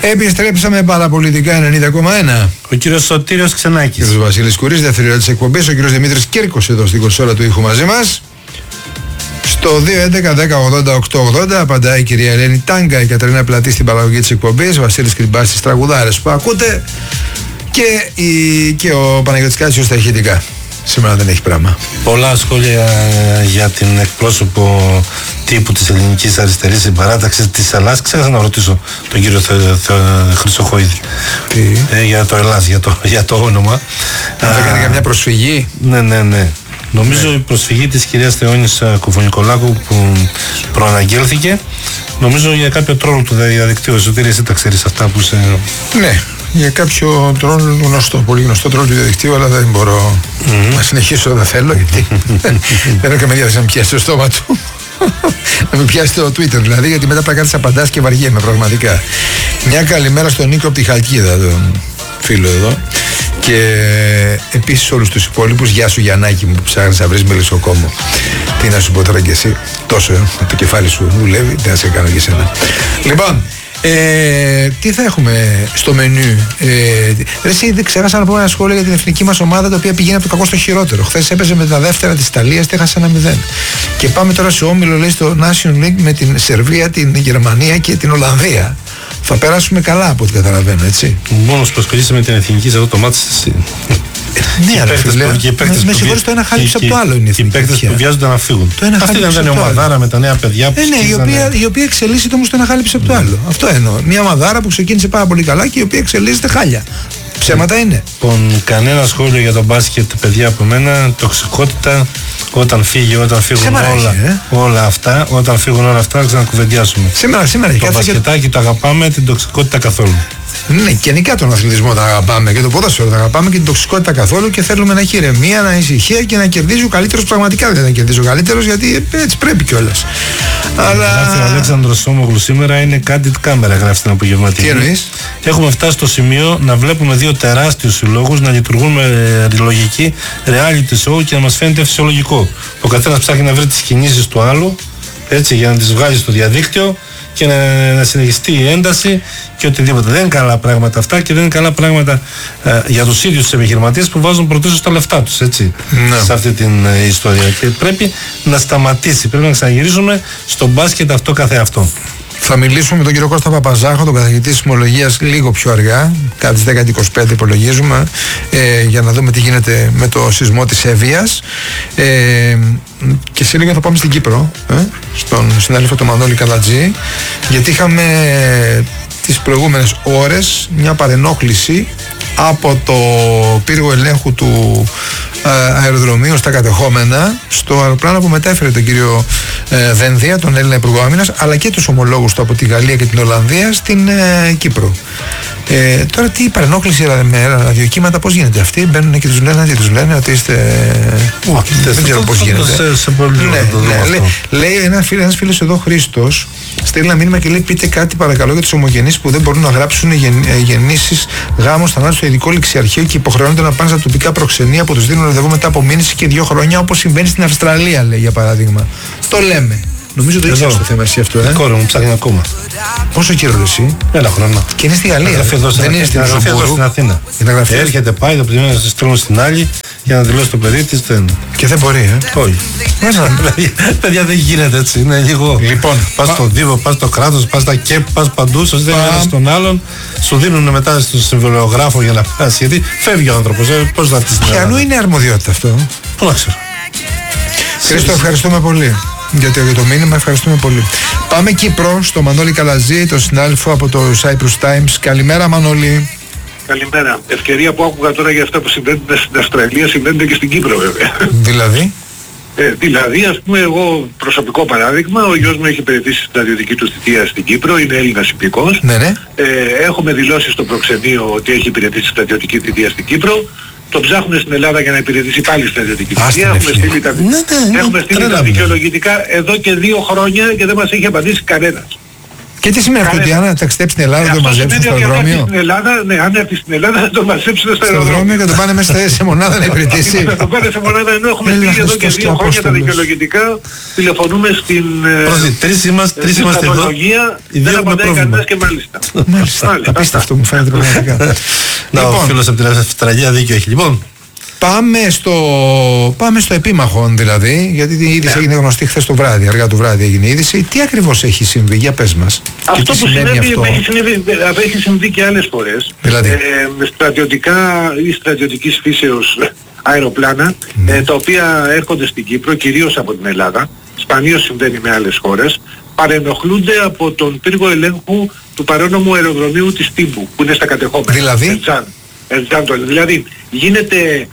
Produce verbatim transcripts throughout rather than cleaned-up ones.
Επιστρέψαμε παραπολιτικά ενενήντα κόμμα ένα. Ο κύριος Σωτήριος Ξενάκης. Ο κύριος Βασίλης Κουρής, δεύτερη της εκπομπής. Ο κύριος Δημήτρης Κύρκος εδώ στην κονσόλα του ήχου μαζί μας. Στο δύο έντεκα δέκα ογδόντα οκτώ ογδόντα απαντάει η κυρία Ελένη Τάγκα, η Κατερίνα Πλατή στην παραγωγή της εκπομπής, Βασίλης Κρυμπάς στις τραγουδάρες που ακούτε και, η, και ο Παναγιώτης Κάτσιος στα ηχητικά. Σήμερα δεν έχει πράγμα. Πολλά σχόλια για την εκπρόσωπο τύπου της ελληνικής αριστερής συμπαράταξης της Ελλάς. Ξέχασα να ρωτήσω τον κύριο Θε, Θε, Χρυσοχοίδη ε, για το Ελλάς, για το, για το όνομα. Θα έκανε καμιά προσφυγή? Ναι, ναι, ναι. Νομίζω ναι. Η προσφυγή της κυρίας Θεόνης Κουφονικολάκου που προαναγγέλθηκε, νομίζω για κάποιο τρόλο του διαδικτύου. Σωτήρη, εσύ τα ξέρεις αυτά που σε... Ναι, για κάποιο τρόλο γνωστό, πολύ γνωστό τρόλο του διαδικτύου, αλλά δεν μπορώ mm-hmm. να συνεχίσω, δεν θέλω, γιατί δεν έχω καμία διάθεση να πιάσει το στόμα του. Να με πιάσει το Twitter δηλαδή, γιατί μετά πάει κάτι απαντάς και βαριέμαι πραγματικά. Μια καλημέρα στον Νίκο από τη Χαλκίδα, τον φίλο εδώ. Και επίσης όλους τους υπόλοιπους, γεια σου Γιαννάκη μου που ψάχνεις να βρεις μελισσοκόμο. Τι να σου πω τώρα κι εσύ, τόσο ε, το κεφάλι σου δουλεύει, δεν θα σε κάνω και εσένα. Λοιπόν, ε, τι θα έχουμε στο μενού? Ε, ρε, εσύ δεν ξέχασα να πω ένα σχόλιο για την εθνική μας ομάδα, τα οποία πηγαίνει από το κακό στο χειρότερο. Χθες έπαιζε με τα δεύτερα της Ιταλίας, τη έχασε ένα μηδέν. Και πάμε τώρα σε όμιλο, λέει, στο National League με την Σερβία, την Γερμανία και την Ολλανδία. Θα περάσουμε καλά από ό,τι καταλαβαίνω, έτσι. Μόνος που ασχολείσαι με την εθνική σε αυτό το μάτι εσύ. Ναι, αλλά φίλε, με συγχωρείς, το ένα χάλιψε από το άλλο είναι η εθνική. Οι παίκτες που βιάζονται να φύγουν. Αυτή δεν είναι ομαδάρα με τα νέα παιδιά που. Ε, ναι, η οποία, η οποία εξελίσσεται όμως το ένα χάλιψε από το άλλο. Αυτό εννοώ. Μια ομαδάρα που ξεκίνησε πάρα πολύ καλά και η οποία εξελίσσεται χάλια. Ψέματα είναι. Λοιπόν, κανένα σχόλιο για τον μπάσκετ, παιδιά, από μένα. Τοξικότητα, όταν φύγει, όταν φύγουν όλα, έχει, ε? όλα αυτά, όταν φύγουν όλα αυτά, θα ξανακουβεντιάσουμε. Σήμερα, σήμερα το μπασκετάκι και... το αγαπάμε, την τοξικότητα καθόλου. Ναι, γενικά τον αθλητισμό τα αγαπάμε και το ποδόσφαιρο τα αγαπάμε και την τοξικότητα καθόλου και θέλουμε να έχει ηρεμία, να ησυχία και να κερδίζει ο καλύτερος. Πραγματικά δεν θα κερδίζει ο καλύτερος, γιατί έτσι πρέπει κιόλας. Αλλά. Γράφει ο Αλέξανδρος Σόμογλου σήμερα, είναι candid κάμερα, γράφει την απογευματική. Τι εννοείς? Έχουμε φτάσει στο σημείο να βλέπουμε δύο τεράστιους συλλόγους να λειτουργούν με λογική reality show και να μας φαίνεται φυσιολογικό. Ο καθένας ψάχνει να βρει τις κινήσεις του άλλου, έτσι, για να τις βγάζει στο διαδίκτυο και να, να συνεχιστεί η ένταση και οτιδήποτε. Δεν είναι καλά πράγματα αυτά και δεν είναι καλά πράγματα ε, για τους ίδιους τους επιχειρηματίες που βάζουν πρωτίστως τα λεφτά τους, έτσι, ναι. σε αυτή την ε, ιστορία. Και πρέπει να σταματήσει, πρέπει να ξαναγυρίσουμε στο μπάσκετ αυτό καθεαυτό. Θα μιλήσουμε με τον κύριο Κώστα Παπαζάχο, τον καθηγητή σεισμολογίας, λίγο πιο αργά, κάτι στις δέκα και είκοσι πέντε υπολογίζουμε, ε, για να δούμε τι γίνεται με το σεισμό της Εύβοιας. Ε, και σε λίγο θα πάμε στην Κύπρο, ε, στον συνάδελφο του Μανώλη Καλατζή, γιατί είχαμε τις προηγούμενες ώρες μια παρενόχληση από το πύργο ελέγχου του ε, αεροδρομίου στα κατεχόμενα, στο αεροπλάνο που μετέφερε τον κύριο ε, Δένδια, τον Έλληνα Υπουργό Άμυνας, αλλά και τους ομολόγους του από τη Γαλλία και την Ολλανδία στην ε, Κύπρο. Ε, τώρα τι παρενόχληση με ραδιοκύματα, πώς γίνεται αυτή? Μπαίνουν και τους λένε, τι τους λένε, ότι είστε... Oh, δεν ξέρω πώς γίνεται. Σε, σε πολύ ναι, ναι, λέει, λέει ένας φίλος, ένας φίλος εδώ, Χρήστος, στέλνει ένα μήνυμα και λέει: πείτε κάτι παρακαλώ για τους ομογενείς που δεν μπορούν να γράψουν γεν, γεννήσεις, γάμους, θανάτους στο ειδικό ληξιαρχείο και υποχρεώνονται να πάνε στα τοπικά προξενία που τους δίνουν ραντεβού μετά από μήνυση και δύο χρόνια, όπως συμβαίνει στην Αυστραλία, λέει, για παράδειγμα. Το λέμε. Νομίζω το ήξερες το θέμα εσύ αυτό, ε. Η κόρη μου ψάχνει ακόμα. Πόσο καιρό εσύ? Ένα χρόνο. Και είναι στη Γαλλία. Δεν είναι στην Αθήνα. Έρχεται, πάει, το πληρώνει, να σε στέλνουν στην άλλη για να δηλώσει το παιδί της. Και δεν μπορεί, ε. Όχι. Παιδιά, δεν γίνεται έτσι. Είναι λίγο. Λοιπόν, πας στο Δήμο, πας στο κράτος, πας στα ΚΕΠ, πας παντού. Σας δεν είναι στον άλλον. Σου δίνουν μετά στο συμβολιογράφο για να πας. Γιατί φεύγει ο άνθρωπος. Πώς θα έρθει στην Ελλάδα? Και αλλού είναι αρμοδιότητα αυτό. Πού να ξέρω. Χρήστο, ευχαριστούμε πολύ για το, για το μήνυμα, ευχαριστούμε πολύ. Πάμε Κύπρο, στο Μανώλη Καλαζή, τον συνάδελφο από το Cyprus Times. Καλημέρα, Μανώλη. Καλημέρα. Ευκαιρία που άκουγα τώρα για αυτά που συμβαίνουν στην Αυστραλία, συμβαίνουν και στην Κύπρο, βέβαια. Δηλαδή? Ε, δηλαδή, ας πούμε, εγώ προσωπικό παράδειγμα, ο γιος μου έχει υπηρετήσει στην στρατιωτική του θητεία στην Κύπρο, είναι Έλληνας υπηκός. Ναι, ναι. Ε, έχουμε δηλώσει στο προξενείο ότι έχει υπηρετήσει στρατιωτική θητεία στην Κύπρο. Το ψάχνουν στην Ελλάδα για να υπηρετήσει πάλι στρατιωτική θητεία. Έχουμε στείλει τα, ναι, ναι, έχουμε στείλει τα δικαιολογητικά εδώ και δύο χρόνια και δεν μας έχει απαντήσει κανένας. Και τι σημαίνει αυτό, ότι αν ταξιδέψει στην Ελλάδα να τον μαζέψουν στο αεροδρόμιο? Στην Ελλάδα, ναι, αν έρθει στην Ελλάδα να τον μαζέψουν στο αεροδρόμιο και τον πάνε μέσα σε μονάδα να υπηρετήσει. Να τον πάνε σε μονάδα, ενώ έχουμε στείλει εδώ και δύο χρόνια τα δικαιολογητικά. Τηλεφωνούμε στην τεχνολογία, δεν απαντάει κανένας και μάλιστα. Μάλιστα, απίστευτο μου φαίνεται πραγματικά. Να, ο φίλος από την Αυστραλία δίκιο έχει. Λοιπόν, Πάμε στο, πάμε στο επίμαχο δηλαδή, γιατί η είδηση yeah. έγινε γνωστή χθες το βράδυ, αργά το βράδυ έγινε η είδηση. Τι ακριβώς έχει συμβεί, για πες μας. Αυτό που συνέβη, αυτό? Έχει, συνέβη, έχει συμβεί και άλλες φορές. Δηλαδή. Ε, στρατιωτικά ή στρατιωτικής φύσεως αεροπλάνα, mm. ε, τα οποία έρχονται στην Κύπρο, κυρίως από την Ελλάδα, σπανίως συμβαίνει με άλλες χώρες, παρενοχλούνται από τον πύργο ελέγχου του παρόνομου αεροδρομίου της Τύμπου, που είναι στα κατεχόμενα. Δηλαδή. Ετζάν, Ετζάν, δηλαδή γίνεται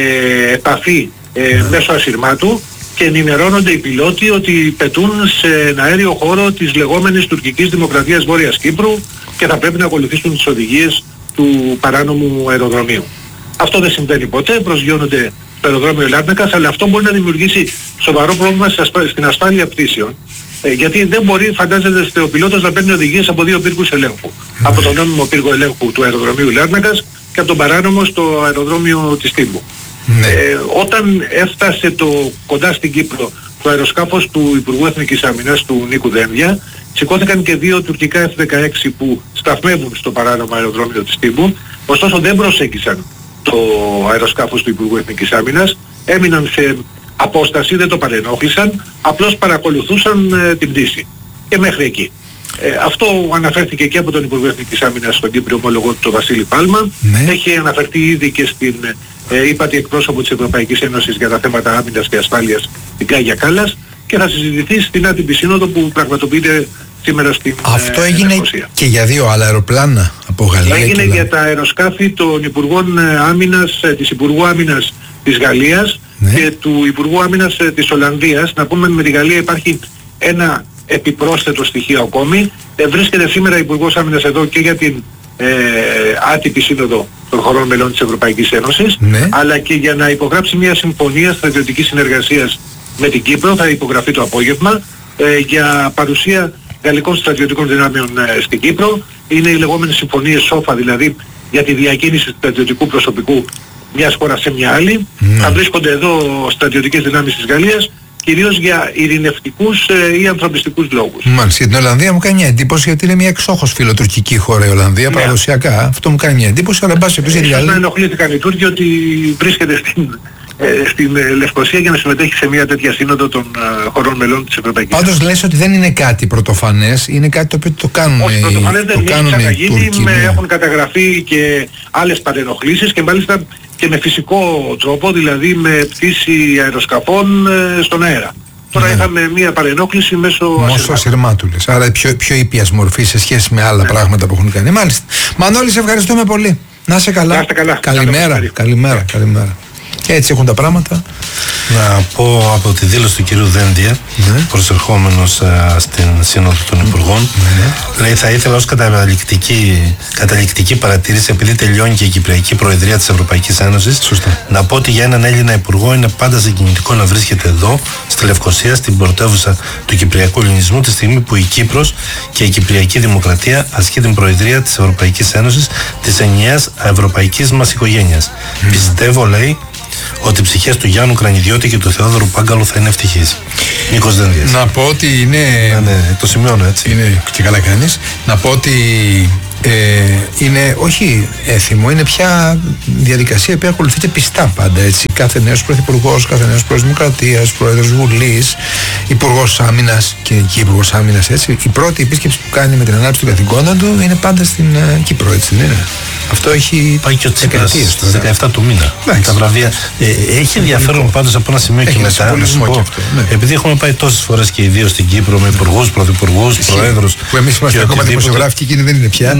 Ε, επαφή ε, μέσω ασυρμάτου και ενημερώνονται οι πιλότοι ότι πετούν σε ένα αέριο χώρο της λεγόμενης τουρκικής δημοκρατίας Βόρειας Κύπρου και θα πρέπει να ακολουθήσουν τις οδηγίες του παράνομου αεροδρομίου. Αυτό δεν συμβαίνει ποτέ, προσγειώνονται στο αεροδρόμιο Λάρνακας, αλλά αυτό μπορεί να δημιουργήσει σοβαρό πρόβλημα στην ασφάλεια πτήσεων. Ε, γιατί δεν μπορεί, φαντάζεται, ο πιλότος να παίρνει οδηγίες από δύο πύργους ελέγχου. Mm. Από τον νόμιμο πύργο ελέγχου του αεροδρομίου Λάρνακας και από τον παράνομο στο αεροδρόμιο της Τύμπου. Ναι. Ε, όταν έφτασε το, κοντά στην Κύπρο το αεροσκάφος του Υπουργού Εθνικής Άμυνας του Νίκου Δένδια, σηκώθηκαν και δύο τουρκικά εφ δεκαέξι που σταθμεύουν στο παράνομο αεροδρόμιο της Τύμπου, ωστόσο δεν προσέγγισαν το αεροσκάφος του Υπουργού Εθνικής Άμυνας, έμειναν σε απόσταση, δεν το παρενόχλησαν, απλώς παρακολουθούσαν ε, την πτήση. Και μέχρι εκεί. Ε, αυτό αναφέρθηκε και από τον Υπουργό Εθνικής Άμυνας στον Κύπριο ομολογό του, τον Βασίλη Πάλμα. Ναι. Έχει αναφερθεί ήδη και στην ε, ύπατη εκπρόσωπο της Ευρωπαϊκής Ένωσης για τα θέματα άμυνας και ασφάλειας, την Κάγια Κάλλας, και θα συζητηθεί στην άτυπη σύνοδο που πραγματοποιείται σήμερα στην Αυτό ε, έγινε Λευκοσία. Και για δύο άλλα αεροπλάνα από Γαλλία. Έγινε και για τα αεροσκάφη των Υπουργών Άμυνας, της Υπουργού Άμυνας της Γαλλίας, ναι, και του Υπουργού Άμυνας της Ολλανδίας. Να πούμε, με τη Γαλλία υπάρχει ένα επιπρόσθετο στοιχείο ακόμη. Ε, βρίσκεται σήμερα Υπουργός Άμυνας εδώ και για την ε, άτυπη σύνοδο των χωρών μελών της Ευρωπαϊκής Ένωσης, ναι, αλλά και για να υπογράψει μια συμφωνία στρατιωτικής συνεργασίας με την Κύπρο, θα υπογραφεί το απόγευμα, ε, για παρουσία γαλλικών στρατιωτικών δυνάμεων ε, στην Κύπρο. Είναι οι λεγόμενες συμφωνίες ΣΟΦΑ, δηλαδή για τη διακίνηση στρατιωτικού προσωπικού μιας χώρας σε μια άλλη. Ναι. Θα βρίσκονται εδώ στρατιωτικές δυνάμεις της Γαλλίας, κυρίως για ειρηνευτικούς ε, ή ανθρωπιστικούς λόγους. Μάλιστα, για την Ολλανδία μου κάνει μια εντύπωση, γιατί είναι μια εξόχως φιλοτουρκική χώρα η Ολλανδία, ναι, παραδοσιακά. Αυτό μου κάνει μια εντύπωση, αλλά εν πάση περιπτώσει για τη Γαλλία. Ενοχλήθηκαν οι Τούρκοι ότι βρίσκεται στην, ε, στην ε, Λευκοσία για να συμμετέχει σε μια τέτοια σύνοδο των ε, χωρών μελών της Ευρωπαϊκής Ένωσης. Πάντως λες ότι δεν είναι κάτι πρωτοφανές, είναι κάτι το οποίο το κάνουν. Όχι, πρωτοφανές δεν είναι, Τούρκοι, με, έχουν καταγραφεί και άλλες παρενοχλήσεις και μάλιστα και με φυσικό τρόπο, δηλαδή με πτήση αεροσκαφών ε, στον αέρα. Τώρα ναι, είχαμε μια παρενόχληση μέσω ασυρμάτου. ασυρμάτου λες. Άρα πιο, πιο ήπιας μορφή σε σχέση με άλλα, ναι, πράγματα που έχουν κάνει. Μάλιστα. Μανώλη, σε ευχαριστούμε πολύ. Να είσαι καλά. Να είστε καλά. Καλημέρα. Καλημέρα. Καλημέρα. Καλημέρα. Και έτσι έχουν τα πράγματα. Να πω από τη δήλωση του κυρίου Δένδια, ναι, προσερχόμενος α, στην Σύνοδο των Υπουργών, ναι, λέει, θα ήθελα ως καταληκτική, καταληκτική παρατήρηση, επειδή τελειώνει και η Κυπριακή Προεδρία της Ευρωπαϊκής Ένωσης, σωστά, να πω ότι για έναν Έλληνα Υπουργό είναι πάντα συγκινητικό να βρίσκεται εδώ, στη Λευκοσία, στην πρωτεύουσα του Κυπριακού Ελληνισμού, τη στιγμή που η Κύπρος και η Κυπριακή Δημοκρατία ασκεί την Προεδρία της Ευρωπαϊκής Ένωσης, της ενιαίας ευρωπαϊκής μας οικογένειας. Mm. Πιστεύω, λέει, ότι οι ψυχές του Γιάννου Κρανιδιώτη και του Θεόδωρου Πάγκαλου θα είναι ευτυχείς. Νίκος Δένδιας. Να πω ότι είναι... Ναι, ναι, το σημειώνω έτσι. Είναι και καλά κάνεις. Να πω ότι ε, είναι όχι έθιμο, είναι πια διαδικασία που ακολουθείται πιστά πάντα, έτσι. Κάθε νέος πρωθυπουργός, κάθε νέος πρόεδρος Δημοκρατίας, πρόεδρος Βουλής, υπουργός Άμυνας και, και υπουργός Άμυνας, έτσι. Η πρώτη επίσκεψη που κάνει με την ανάπτυξη των καθηκόντων του είναι πάντα στην uh, Κύπρο, έτσι δεν είναι? Αυτό έχει πάει και ο Τσίπρας στις δεκαεπτά του μήνα. Ναι, τα βραβεία. Ε, έχει ενδιαφέρον πάντως από ένα σημείο έχει και μετά. Να σου πω, αυτό, ναι, επειδή έχουμε πάει τόσες φορές και οι δύο στην Κύπρο με υπουργούς, πρωθυπουργούς, προέδρους. Που εμείς είμαστε ακόμα δημοσιογράφοι και εκείνοι δεν είναι πια.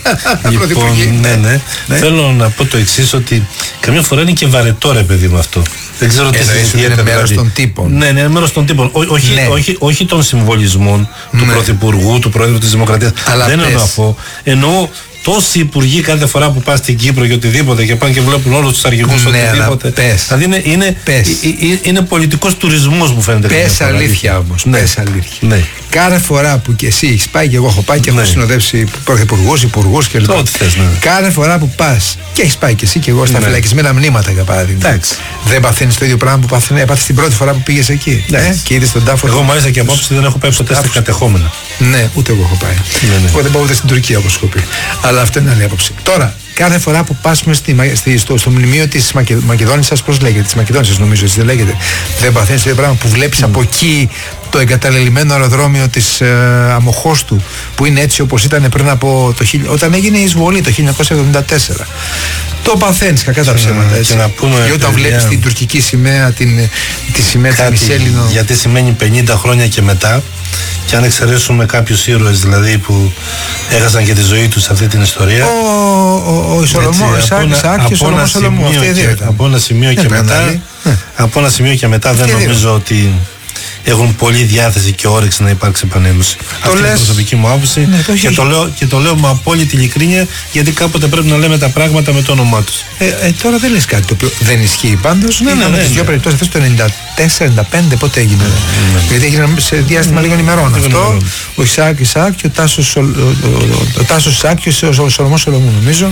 Λοιπόν, ναι, ναι, ναι. Θέλω να πω το εξής, ότι καμιά φορά είναι και βαρετό, ρε παιδί, με αυτό. Δεν ξέρω τι είναι. Είναι μέρος των τύπων. Ναι, είναι μέρος των τύπων. Όχι, ναι, όχι, όχι των συμβολισμών, ναι, του πρωθυπουργού, του πρόεδρου της Δημοκρατίας. Αλλά δεν εννοώ αυτό. Εννοώ Τόσοι υπουργοί κάθε φορά που πας στην Κύπρο και οτιδήποτε και πάνε και βλέπουν όλους τους αρχηγούς ναι, οτιδήποτε. Πες. Δηλαδή είναι, είναι, πες. είναι, είναι πολιτικός τουρισμός μου φαίνεται. Πες αλήθεια όμως. Ναι. Πες αλήθεια. Ναι. Κάθε φορά που και εσύ έχεις πάει και εγώ έχω πάει και ναι. έχω συνοδεύσει πρωθυπουργούς, υπουργούς κλπ. Ό,τι θες, ναι. Κάθε φορά που πας και έχεις πάει και εσύ και εγώ στα ναι. φυλακισμένα μνήματα για παράδειγμα. Εντάξει. Δεν παθαίνεις το ίδιο πράγμα που πάθεις την πρώτη φορά που πήγες εκεί. Ε? Και είδες τον τάφο. Εγώ μάλιστα και απόψε δεν έχω πάει ποτέ στα κατεχόμενα. Ναι, ούτε εγώ έχω πάει. Ναι, ναι. Εγώ δεν πάω ούτε στην Τουρκία όπως έχω πει. Αλλά αυτό είναι άλλη άποψη. Τώρα, κάθε φορά που πας στη, στη, στο, στο μνημείο της Μακε, Μακεδόνισσας, πώς λέγεται, της Μακεδόνισσας νομίζω, έτσι δεν λέγεται. Δεν παθαίνεις το ίδιο πράγμα που βλέπεις mm. από εκεί το εγκαταλελειμμένο αεροδρόμιο της ε, Αμοχώστου που είναι έτσι όπως ήταν πριν από το, όταν έγινε η εισβολή το χίλια εννιακόσια εβδομήντα τέσσερα. Το παθαίνεις κακά τα ψέματα έτσι. Και, πούμε, και όταν παιδιά, βλέπεις την τουρκική σημαία, την, τη σημαία της Μισέλινο. Γιατί σημαίνει πενήντα χρόνια και μετά. Και αν εξαιρέσουμε κάποιους ήρωες δηλαδή που έχασαν και τη ζωή τους σε αυτή την ιστορία. Ο Σολομός, από ένα σημείο και μετά, από ένα σημείο και μετά δεν νομίζω ότι έχουν πολλή διάθεση και όρεξη να υπάρξει επανένωση. Αυτή είναι η προσωπική μου άποψη ναι, το και, το λέω, και το λέω με απόλυτη ειλικρίνεια γιατί κάποτε πρέπει να λέμε τα πράγματα με το όνομά τους. Ε, ε, τώρα δεν λες κάτι το οποίο δεν ισχύει πάντως. Ναι, ναι, ναι, τις ναι. δύο περιπτώσεις αυτές το ενενήντα τέσσερα ενενήντα πέντε πότε έγινε. Ναι, ναι. Γιατί έγινε σε διάστημα ναι, λίγων ημερών. Αυτό ημερών. Ο Ισάκ Ισάκ και ο Τάσος, ο, ο, ο, ο Τάσος Ισάκ και ο Σολομός Σολομού νομίζω.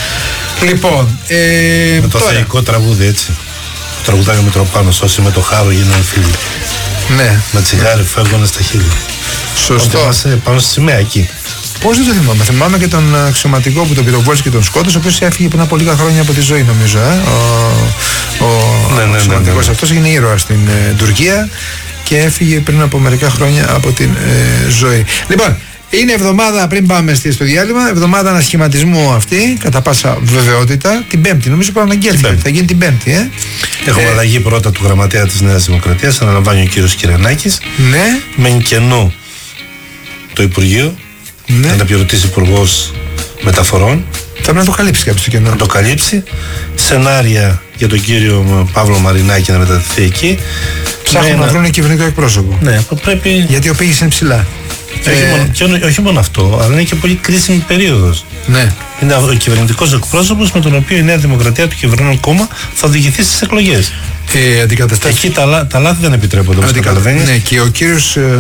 Λοιπόν, ε, με το τώρα. θεϊκό τραγούδι έτσι. Το τραγουδάκι με Τροπάνος, όσοι με το χάρο γίνανε φίλοι. Ναι. Με τσιγάρι φεύγουνε στα χείλη. Σωστό. Πάνω στη σημαία εκεί. Πώς δεν το θυμάμαι. Θυμάμαι και τον αξιωματικό που τον πυροβόλησε και τον σκότωσε, ο οποίος έφυγε πριν από λίγα χρόνια από τη ζωή νομίζω. Ε? Ο, ο ναι, ναι, αξιωματικός ναι, ναι, ναι. αυτός έγινε ήρωας στην ε, Τουρκία και έφυγε πριν από μερικά χρόνια από την ε, ζωή. Λοιπόν, είναι εβδομάδα πριν πάμε στο διάλειμμα, εβδομάδα ανασχηματισμού αυτή, κατά πάσα βεβαιότητα, την Πέμπτη. Νομίζω που αναγγέλθηκε, θα γίνει την Πέμπτη. Ε? Έχουμε ε, αλλαγή πρώτα του γραμματέα της Νέας Δημοκρατίας, αναλαμβάνει ο κύριος Κυρενάκης. Ναι. Μεν κενό το Υπουργείο, ναι. αναπληρωτής Υπουργός Μεταφορών. Θα πρέπει να το καλύψει κάποιος το κενό. Να το καλύψει. Σενάρια για τον κύριο Παύλο Μαρινάκη να μετατεθεί εκεί. Ψάχνουν να βρουν κυβερνητικό εκπρόσωπο. Ναι, πρέπει. Γιατί ο πήγης είναι ψηλά. Και, ε... όχι μόνο, και ό, όχι μόνο αυτό, αλλά είναι και πολύ κρίσιμη περίοδος. Ναι. Είναι ο κυβερνητικός εκπρόσωπος με τον οποίο η Νέα Δημοκρατία του κυβερνών κόμμα θα οδηγηθεί στις εκλογές. Ε, αντικαταστάσεις. Εκεί τα, τα λάθη δεν επιτρέπονται. Αντικα... Ναι, και ο κύριος, ε,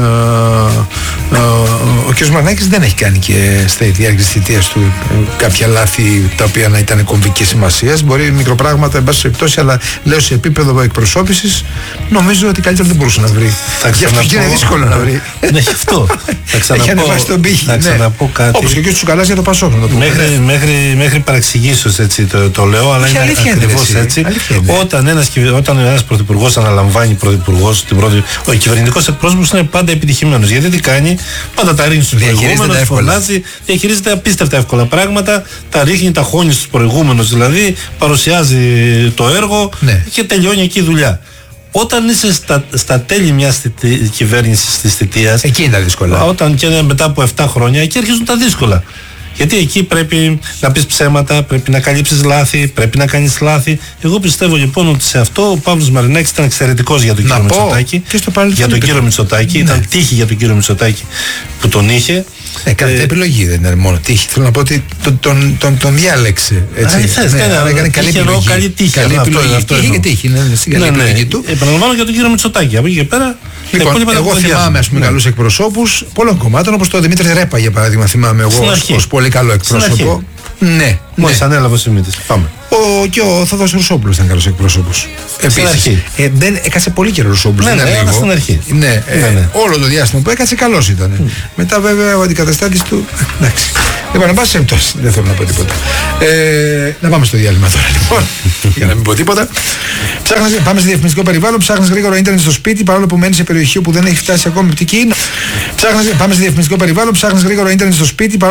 ε, ο κύριος Μαρινάκης δεν έχει κάνει και στη διάρκεια της θητείας του ε, κάποια λάθη τα οποία να ήταν κομβικής σημασίας. Μπορεί μικροπράγματα, εν πάση περιπτώσει, αλλά λέω σε επίπεδο εκπροσώπησης, νομίζω ότι καλύτερα δεν μπορούσε να βρει. Θα Γι' αυτό και είναι δύσκολο να βρει. Ναι, γι' αυτό. Θα ξαναπώ, θα ξαναπώ κάτι. Όπως και ο κ. Τσουκαλάς για το Πασόκ. Μέχρι, μέχρι, μέχρι παραξηγήσεως έτσι το, το λέω, αλλά είναι ακριβώς έτσι. Όταν ένας, όταν ένας πρωθυπουργός αναλαμβάνει πρωθυπουργός, την πρώτη, ο κυβερνητικός εκπρόσωπος είναι πάντα επιτυχημένος. Γιατί τι κάνει, πάντα τα ρίχνει στους προηγούμενους, φωνάζει, διαχειρίζεται απίστευτα εύκολα πράγματα, τα ρίχνει, τα χώνει στους προηγούμενους, δηλαδή παρουσιάζει το έργο ναι. και τελειώνει εκεί η δουλειά. Όταν είσαι στα, στα τέλη μιας κυβέρνησης της θητείας, εκεί είναι τα δύσκολα. Όταν και μετά από επτά χρόνια, εκεί αρχίζουν τα δύσκολα. Γιατί εκεί πρέπει να πεις ψέματα, πρέπει να καλύψεις λάθη, πρέπει να κάνεις λάθη. Εγώ πιστεύω λοιπόν ότι σε αυτό ο Παύλος Μαρινάκης ήταν εξαιρετικός για τον να κύριο Μητσοτάκη. Για τον κύριο Μητσοτάκη, ναι. Ήταν τύχη για τον κύριο Μητσοτάκη που τον είχε. Ε, κάθε ε, επιλογή δεν είναι μόνο τύχη. Θέλω να πω ότι τον, τον, τον, τον διάλεξε. Έτσι. Α, θες, ναι, ναι, έκανε καλή επιλογή. Καλή τύχη. Καλή επιλογή. Αυτό, τύχη και τύχη. Είναι στην καλή ναι, επιλογή του. Επαναλαμβάνω για τον κύριο Μητσοτάκη. Από εκεί και πέρα. Λοιπόν, εγώ θυμάμαι ας πούμε, ναι. καλούς εκπροσώπους πολλών κομμάτων, όπως το Δημήτρη Ρέπα για παράδειγμα, θυμάμαι εγώ ως, ως πολύ καλό εκπρόσωπο. Ναι. Μόλις ναι. ανέλαβε ο Σιμίτης. Πάμε. Ο, και ο Θόδωρος Ρουσόπουλος ήταν καλός εκπρόσωπος. Επίσης. Ε, δεν, έκατσε πολύ καιρό ο Ρουσόπουλος. Ναι, ναι, ναι, στην αρχή. Ναι, ναι, ε, ναι. Όλο το διάστημα που έκατσε καλός ήταν. Mm. Μετά βέβαια ο αντικαταστάτης του. Εντάξει. Λοιπόν, να πας σε πτώση. Δεν θέλω να πω τίποτα. Ε, να πάμε στο διάλειμμα τώρα λοιπόν. Για να μην πω τίποτα. Ψάχνας, πάμε σε διαφημιστικό περιβάλλον. Ψάχνεις γρήγορο ίντερνετ στο σπίτι παρόλο που μένεις σε περιοχή που δεν έχει φτάσει ακόμη οπτική. Ψάχνεις, πάμε σε διαφημιστικό περιβάλλον. Ψάχνεις γρήγορο ίντερνετ στο σπίτι.